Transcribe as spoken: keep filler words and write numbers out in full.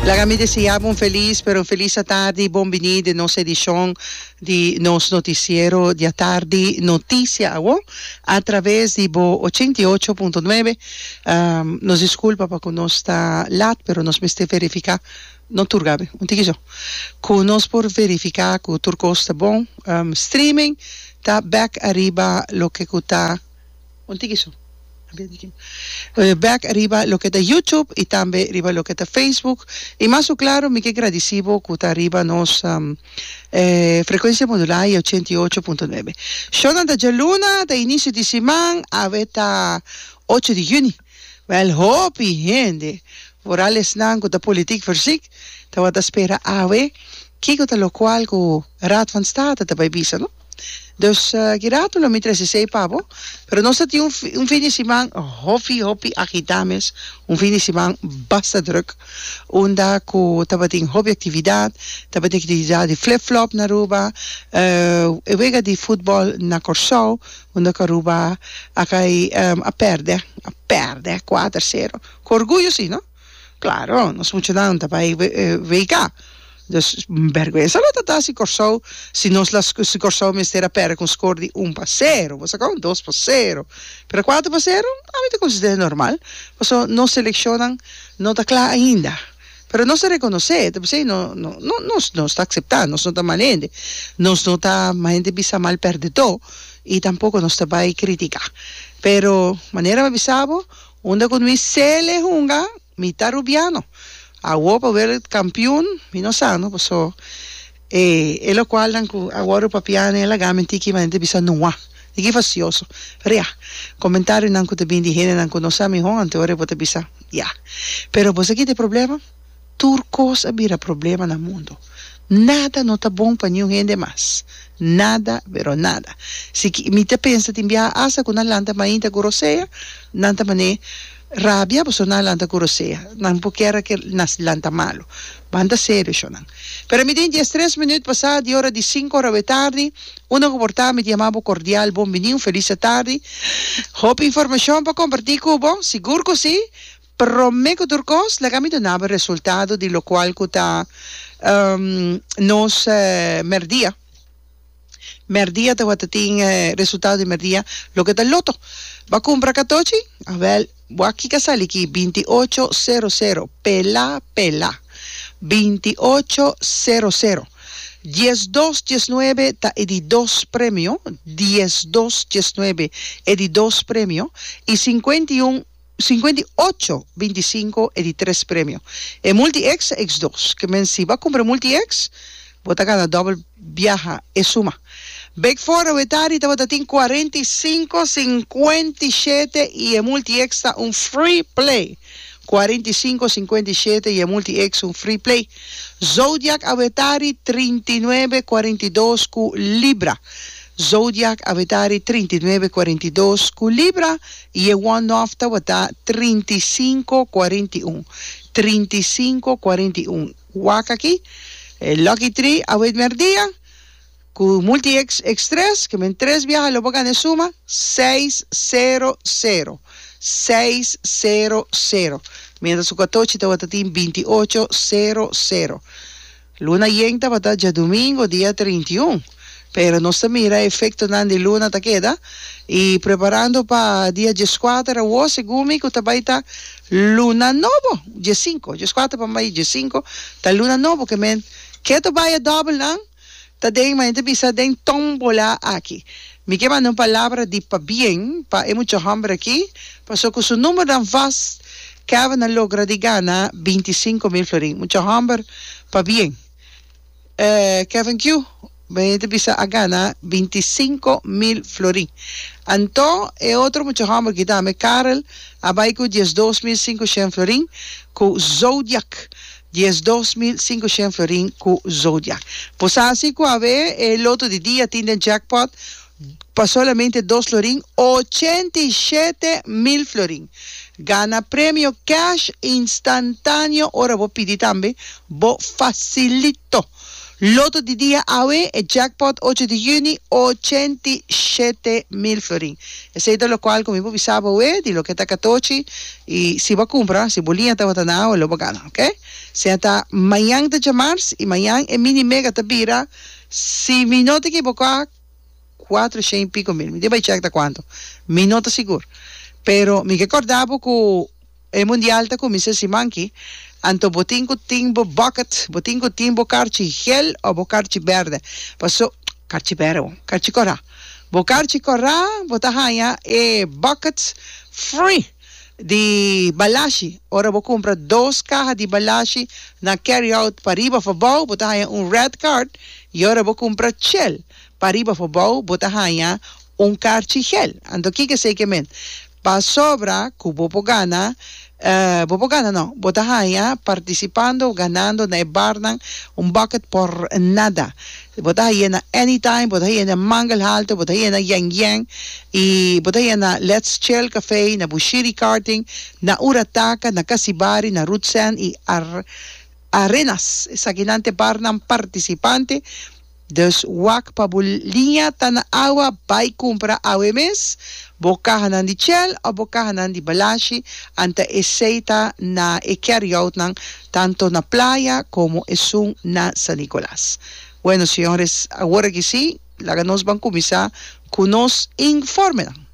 La mi deseava un feliz, pero un feliz a tarde, buonvenì de nostra edición di nos noticiero di a tarde, noticia a través di Bo ochenta y ocho punto nueve. Um, nos disculpa para no está lat, pero nos meste verificar. No turgabe, un tiquiso. Con nos por verificar que turco está bon. Um, streaming, ta back arriba lo que está. Un tiquiso. Back arriba lo que está YouTube y también arriba lo que está Facebook y más o claro me que agradecido que está arriba nos um, eh, frecuencia modular ochenta y ocho punto nueve. Shonan da Jaluna da inicio de semana aveta ocho de junio. Wel hopi gente. Vorales nan que ta politiek versiek. Ta wat espera ave. Kiko ta lo cual ko raad van state ta bij bisa, no? Dus uh, girato mientras se sepa, pero no se tiene un, un fin de semana hopi hopi agitames, un fin de semana basta druk, onda ko tabating hobby actividad, tabating actividad de flip flop na Ruba, uh, e wega di football na Corsau, onda Caruba acai um, a perde, a perde quattro a zero. Con orgullo sì, no? Claro, non mucho nada para veicar. Dus vergüenza lo tata si Corsau, si nos las si Corsau mistera per con score di un passero, vos acá un dos passero. Pero quatro passero, a mí te considera normal. Vos no seleccionan, no está clara ainda. Pero no se reconoce, pues, no, no, no, no, no está aceptando, no está malende, no está malende bisa mal perdedor y tampoco no está para criticar. Pero manera me bisabo, onda con mi se le junga, mitad rubiano. Agua para ver el campeón, mi no sano, pues so, eh, e lo cual agua papiane la gama antiki ma bisa nuwa, di che fastioso, pero ya, comentario nanco te bin di hene nanco no sa mi hon ante ore pote bisa, ya, pero pues aquí te problema, turcos abira problema na mundo, nada no está bom para nenhum gente mais, nada, pero nada, si mi te pensa ti invia asa con una lanta ma inta grosseia, nanta mane rabia, pues una lanta curosea, no poquiera que nas lanta malo, banda serio shonan. Pero mi din tres minutos pasada de hora de cinco horas de tarde, uno comportaba me llamaba cordial, bienvenido, feliz tarde, hope información para compartir cubo, seguro que sí, prometo turcos, la camino nada resultado de lo cual que está um, nos uh, merdía. Merdía te va a tener resultado de merdía, lo que está el loto. Va a comprar catochi, a ver, aquí que sale aquí, veintiocho cero cero, pela, pela, veintiocho cero cero. diez dos diecinueve, ta edi dos premio, diez dos diecinueve, edi dos premio, y cincuenta y uno, cincuenta y ocho veinticinco, edi tres premio. E multi-X, X dos, que men si va a comprar multi-X, bota gana doble viaja, e suma. Big Four Vetari estaba en cuarenta y cinco cincuenta y siete y el multi-extra un free play. cuarenta y cinco cincuenta y siete y el multi-ex un free play. Zodiac Avetari treinta y nueve cuarenta y dos cu Libra. Zodiac Avetari treinta y nueve cuarenta y dos cu Libra y el one-off estaba treinta y cinco cuarenta y uno. treinta y cinco cuarenta y uno. Waka aquí. El Lucky Tree Avet Merdía. Con multi-X tres, que en tres viajes lo pagan de suma, seis cero cero. seis cero cero. Mientras su catoche te va a tener veintiocho cero cero. Luna yenta va a estar ya domingo, día treinta y uno. Pero no se mira efecto de luna te queda. Y preparando para día diecicuatro, o según mi que te va a estar luna nuevo, día cinco. diecicuatro para mayo, día cinco, está luna nuevo, que men, que te vaya doble, ¿no? Tadeng mainte bisa den tombola aquí. Me queman una palabra de pa bien, pa hay mucho hambre aquí, pasó con su número dan fast, que van a lograr de gana veinticinco mil florín. Mucho hambre pa bien. Eh, Kevin Q, mainte bisa a gana veinticinco mil florín. Anto e otro mucho hambre que dame Karel, a baico diez dos mil cinco cien florín, con Zodiac. diez dos mil cinco cien florín cu Zodiac. Pues así que a ver, el otro de día tiene jackpot, pasó solamente dos florín, ochenta y siete mil florín. Gana premio cash instantáneo, ahora vos pidi también, vos facilito. Loto di dia awe e jackpot ocho de junio ochenta y siete mil florin. Ese es lo cual como mi sabe we di lo que está catorce y si va a comprar, si bolía está botando lo va a ganar, ¿ok? Se está mañana de llamars y mañana en mini mega tabira si mi no te equivoco cuatro y pico mil. Mi debe check da cuánto. Mi no te seguro. Pero mi que acordaba que el mundial ta comienza si manqui anto botingo timbo bucket botingo timbo carchi gel o bocarchi verde paso carchi verde carchi corra bocarchi corra botahaya e buckets free di balashi ora vou comprar dos cajas de balashi na carry out para riba for botahaya un red card e ora vou comprar gel para riba for botahaya un carchi gel anto que que sei que men pa sobra cubo gana Uh, Bobo gana no, Botahaya participando, ganando na Barnan un bucket por nada. Botahaya na Anytime, Botahaya na Mangal Halto, Botahaya na Yang Yang, y Botahaya na Let's Chill Cafe, na Bushiri Karting, na Urataka, na Kasibari, na Rutsen y Ar Arenas. Sa ginante Barnan participante. Dus wak pabulinha tá na água, vai comprar awe mes, bokahanan di chel o bokahanan di balashi, anta aceita na e carry out ng tanto na playa como esung na San Nicolás. Bueno, señores, ahora que sí, la nos van a comenzar, que nos informen.